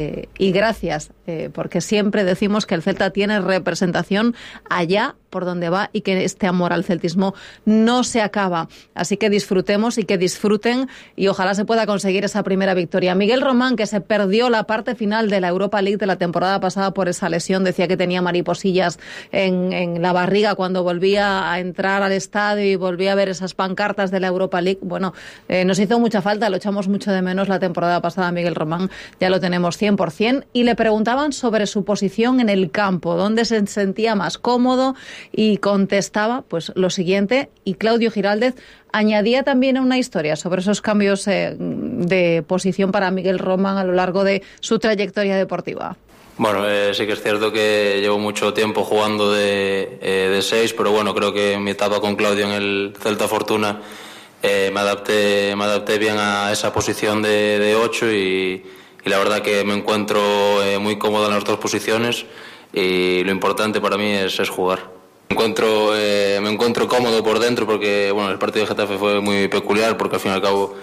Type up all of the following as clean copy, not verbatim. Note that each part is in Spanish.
Y gracias, porque siempre decimos que el Celta tiene representación allá por donde va y que este amor al celtismo no se acaba. Así que disfrutemos y que disfruten y ojalá se pueda conseguir esa primera victoria. Miguel Román, que se perdió la parte final de la Europa League de la temporada pasada por esa lesión, decía que tenía mariposillas en la barriga cuando volvía a entrar al estadio y volvía a ver esas pancartas de la Europa League. Bueno, nos hizo mucha falta, lo echamos mucho de menos la temporada pasada. Miguel Román ya lo tenemos 100%, y le preguntaban sobre su posición en el campo, dónde se sentía más cómodo, y contestaba pues lo siguiente, y Claudio Giraldez añadía también una historia sobre esos cambios de posición para Miguel Román a lo largo de su trayectoria deportiva. Bueno, sí que es cierto que llevo mucho tiempo jugando de 6, pero bueno, creo que en mi etapa con Claudio en el Celta Fortuna me adapté bien a esa posición de 8 y la verdad que me encuentro muy cómodo en las dos posiciones, y lo importante para mí es jugar. Me encuentro cómodo por dentro porque bueno, el partido de Getafe fue muy peculiar porque al fin y al cabo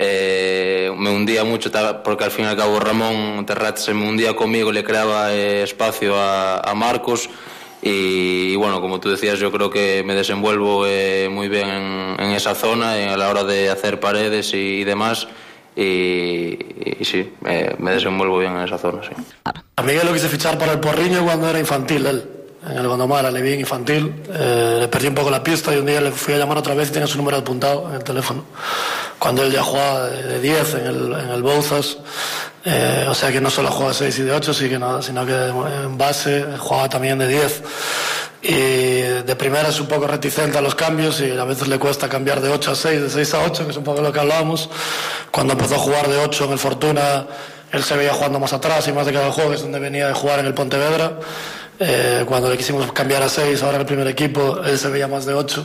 me hundía mucho, porque al fin y al cabo Ramón Terrat se me hundía conmigo, le creaba espacio a Marcos, y bueno, como tú decías, yo creo que me desenvuelvo muy bien en esa zona a la hora de hacer paredes y demás, y sí, me desenvuelvo bien en esa zona, sí. A Miguel lo quise fichar para el Porriño cuando era infantil, él en el Gondomar, le vi en infantil, le perdí un poco la pista y un día le fui a llamar otra vez y tenía su número apuntado en el teléfono, cuando él ya jugaba de 10 en el Bouzas, o sea que no solo jugaba 6 y de 8, sino que en base jugaba también de 10, y de primera es un poco reticente a los cambios y a veces le cuesta cambiar de 8 a 6, de 6 a 8, que es un poco lo que hablábamos. Cuando empezó a jugar de 8 en el Fortuna, él se veía jugando más atrás y más de cada juego, es donde venía de jugar en el Pontevedra. Cuando le quisimos cambiar a 6 ahora en el primer equipo, él se veía más de 8,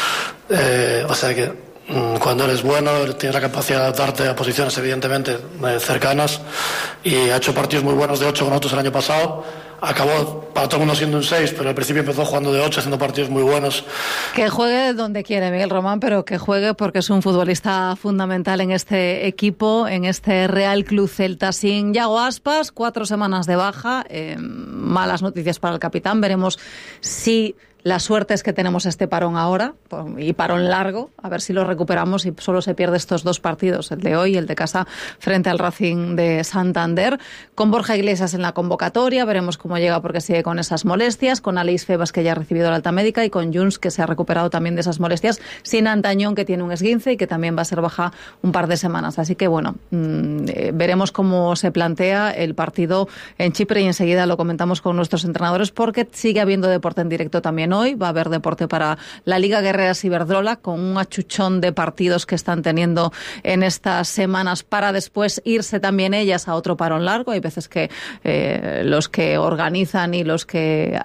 o sea que cuando eres bueno tienes la capacidad de adaptarte a posiciones evidentemente cercanas, y ha hecho partidos muy buenos de 8 con nosotros el año pasado. Acabó para todo el mundo siendo un 6, pero al principio empezó jugando de 8, haciendo partidos muy buenos. Que juegue donde quiere Miguel Román, pero que juegue porque es un futbolista fundamental en este equipo, en este Real Club Celta. Sin Yago Aspas, 4 semanas de baja, malas noticias para el capitán. Veremos si la suerte es que tenemos este parón ahora, y parón largo, a ver si lo recuperamos y solo se pierde estos 2 partidos, el de hoy y el de casa frente al Racing de Santander. Con Borja Iglesias en la convocatoria, veremos cómo llega porque sigue con esas molestias, con Aleix Febas, que ya ha recibido la alta médica, y con Junts, que se ha recuperado también de esas molestias, sin Antañón, que tiene un esguince y que también va a ser baja un par de semanas. Así que bueno, veremos cómo se plantea el partido en Chipre y enseguida lo comentamos con nuestros entrenadores, porque sigue habiendo deporte en directo también hoy. Va a haber deporte para la Liga Guerreras Iberdrola, con un achuchón de partidos que están teniendo en estas semanas, para después irse también ellas a otro parón largo. Hay veces que los que organizan y los que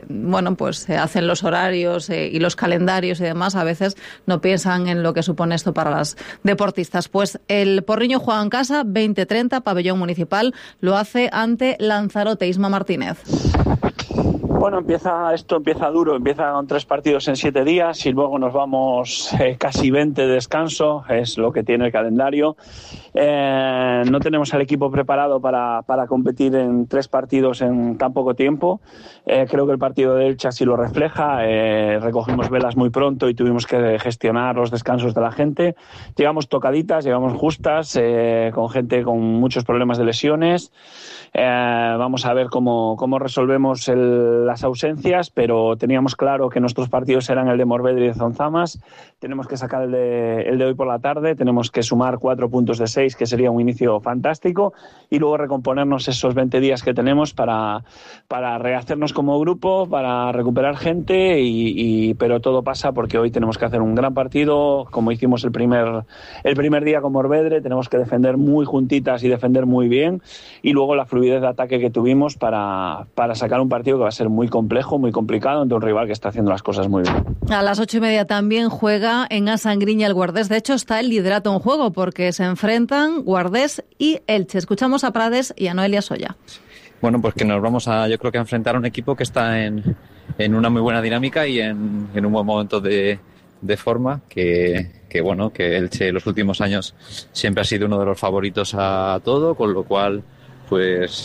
hacen los horarios y los calendarios y demás, a veces no piensan en lo que supone esto para las deportistas. Pues el Porriño juega en casa, 20:30, pabellón municipal, lo hace ante Lanzarote. Isma Martínez. Bueno, empieza duro, empieza con 3 partidos en 7 días y luego nos vamos casi 20 de descanso, es lo que tiene el calendario. No tenemos al equipo preparado para competir en 3 partidos en tan poco tiempo. Creo que el partido de Elche así lo refleja. Recogimos velas muy pronto y tuvimos que gestionar los descansos de la gente. Llegamos tocaditas, llegamos justas, con gente con muchos problemas de lesiones. Vamos a ver cómo resolvemos las ausencias, pero teníamos claro que nuestros partidos eran el de Morvedre y de Zonzamas. Tenemos que sacar el de hoy por la tarde, tenemos que sumar 4 puntos de 6, que sería un inicio fantástico, y luego recomponernos esos 20 días que tenemos para rehacernos como grupo, para recuperar gente, pero todo pasa porque hoy tenemos que hacer un gran partido, como hicimos el primer día con Morvedre. Tenemos que defender muy juntitas y defender muy bien, y luego la fluidez de ataque que tuvimos para sacar un partido que va a ser muy complejo, muy complicado, ante un rival que está haciendo las cosas muy bien. A las 8:30 también juega en Asangriña el Guardés. De hecho, está el liderato en juego porque se enfrentan Guardés y Elche. Escuchamos a Prades y a Noelia Soya. Bueno, pues que nos vamos yo creo que a enfrentar a un equipo que está en una muy buena dinámica y en un buen momento de forma, que Elche en los últimos años siempre ha sido uno de los favoritos a todo, con lo cual pues